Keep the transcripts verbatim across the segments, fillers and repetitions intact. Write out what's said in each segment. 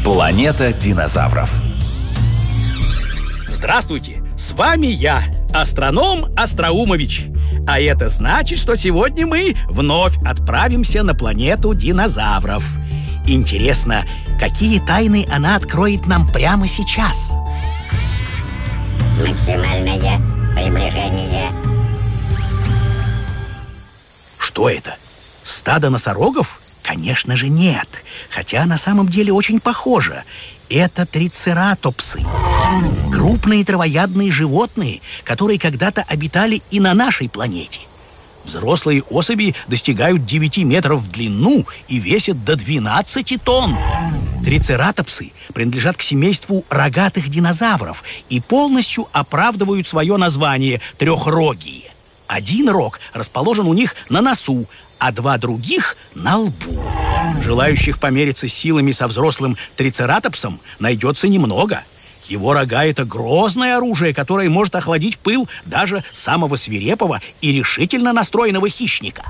Планета динозавров. Здравствуйте, с вами я, астроном Остроумович. А это значит, что сегодня мы вновь отправимся на планету динозавров. Интересно, какие тайны она откроет нам прямо сейчас? Максимальное приближение. Что это? Стадо носорогов? Конечно же нет. Хотя на самом деле очень похоже. Это трицератопсы. Крупные травоядные животные, которые когда-то обитали и на нашей планете. Взрослые особи достигают девяти метров в длину и весят до двенадцати тонн. Трицератопсы принадлежат к семейству рогатых динозавров и полностью оправдывают свое название – трехрогие. Один рог расположен у них на носу, а два других – на лбу. Желающих помериться силами со взрослым трицератопсом найдется немного. Его рога – это грозное оружие, которое может охладить пыл даже самого свирепого и решительно настроенного хищника.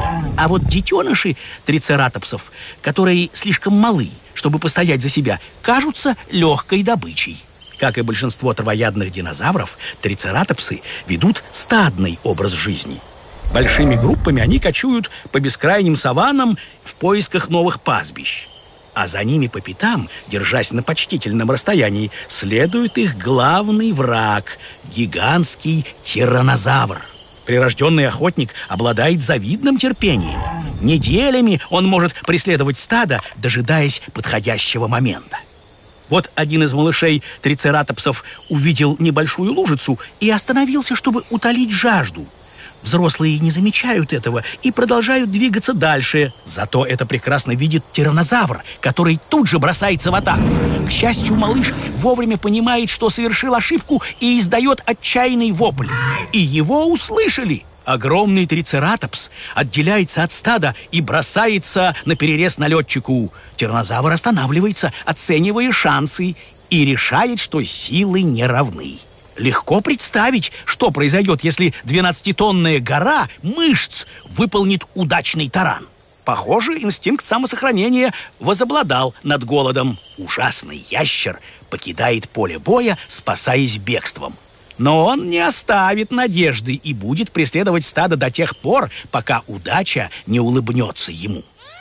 А вот детеныши трицератопсов, которые слишком малы, чтобы постоять за себя, кажутся легкой добычей. Как и большинство травоядных динозавров, трицератопсы ведут стадный образ жизни. Большими группами они кочуют по бескрайним саваннам в поисках новых пастбищ. А за ними по пятам, держась на почтительном расстоянии, следует их главный враг – гигантский тираннозавр. Прирожденный охотник обладает завидным терпением. Неделями он может преследовать стадо, дожидаясь подходящего момента. Вот один из малышей трицератопсов увидел небольшую лужицу и остановился, чтобы утолить жажду. Взрослые не замечают этого и продолжают двигаться дальше. Зато это прекрасно видит тираннозавр, который тут же бросается в атаку. К счастью, малыш вовремя понимает, что совершил ошибку, и издает отчаянный вопль. И его услышали. Огромный трицератопс отделяется от стада и бросается на перерез налетчику. Тираннозавр останавливается, оценивая шансы, и решает, что силы не равны. Легко представить, что произойдет, если двенадцатитонная гора мышц выполнит удачный таран. Похоже, инстинкт самосохранения возобладал над голодом. Ужасный ящер покидает поле боя, спасаясь бегством. Но он не оставит надежды и будет преследовать стадо до тех пор, пока удача не улыбнется ему.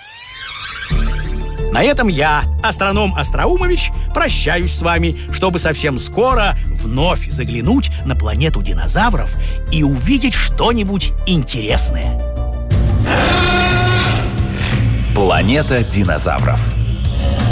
На этом я, астроном Остроумович, прощаюсь с вами, чтобы совсем скоро вновь заглянуть на планету динозавров и увидеть что-нибудь интересное. Планета динозавров.